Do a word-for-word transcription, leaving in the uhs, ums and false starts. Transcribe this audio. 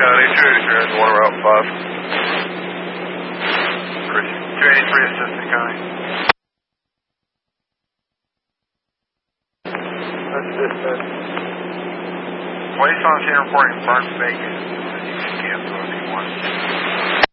County, two eighty-three, and water route five. two eighty-three, assistant county. That's dispatch. Police on scene reporting burnt bacon. You can cancel if you want.